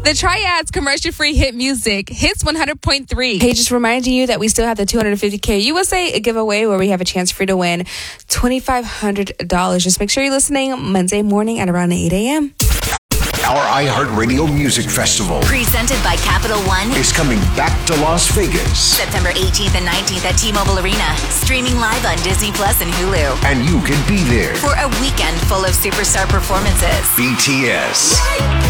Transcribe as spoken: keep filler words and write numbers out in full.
The Triads commercial-free hit music, Hits one hundred point three. Hey, just reminding you that we still have the two hundred fifty K U S A giveaway where we have a chance for you to win twenty-five hundred dollars. Just make sure you're listening Monday morning at around eight a.m. Our iHeartRadio Music Festival, presented by Capital One, is coming back to Las Vegas. September eighteenth and nineteenth at T-Mobile Arena. Streaming live on Disney Plus and Hulu. And you can be there for a weekend full of superstar performances. B T S,